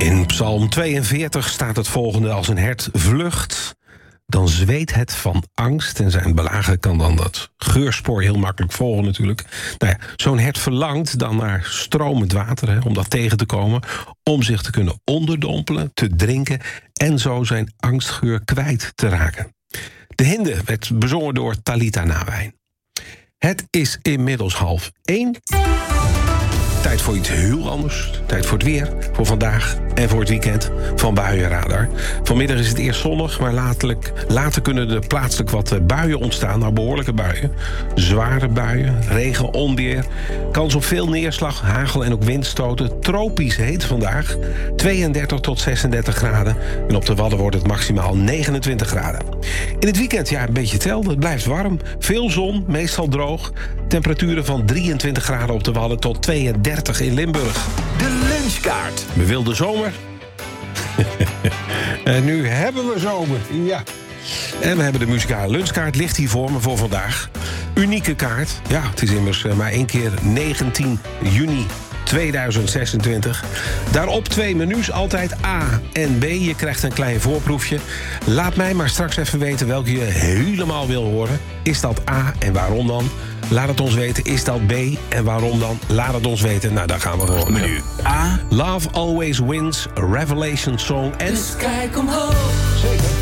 In Psalm 42 staat het volgende: als een hert vlucht, dan zweet het van angst. En zijn belager kan dan dat geurspoor heel makkelijk volgen natuurlijk. Nou ja, zo'n hert verlangt dan naar stromend water, om dat tegen te komen, om zich te kunnen onderdompelen, te drinken en zo zijn angstgeur kwijt te raken. De hinde werd bezongen door Talita Nawijn. Het is inmiddels 12:30. Tijd voor iets heel anders. Tijd voor het weer, voor vandaag en voor het weekend van Buienradar. Vanmiddag is het eerst zonnig, maar later kunnen er plaatselijk wat buien ontstaan. Nou, behoorlijke buien. Zware buien, regen, onweer. Kans op veel neerslag, hagel en ook windstoten. Tropisch heet vandaag. 32 tot 36 graden. En op de Wadden wordt het maximaal 29 graden. In het weekend, een beetje hetzelfde. Het blijft warm. Veel zon, meestal droog. Temperaturen van 23 graden op de Wadden tot 32 in Limburg. De lunchkaart. We wilden zomer. En nu hebben we zomer, ja. En we hebben de muzikale lunchkaart, ligt hier voor me voor vandaag. Unieke kaart. Ja, het is immers maar 1 keer 19 juni 2026. Daarop 2 menus, altijd A en B. Je krijgt een klein voorproefje. Laat mij maar straks even weten welke je helemaal wil horen. Is dat A en waarom dan? Laat het ons weten. Is dat B en waarom dan? Laat het ons weten. Nou, daar gaan we gewoon. Menu A. Love Always Wins, Revelation Song en... Dus kijk omhoog. Zeker.